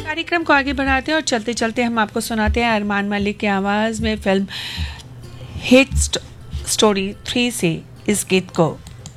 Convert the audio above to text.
कार्यक्रम को आगे बढ़ाते हैं और चलते चलते हम आपको सुनाते हैं अरमान मलिक की आवाज़ में फिल्म हिट स्टोरी 3 से इस गीत को।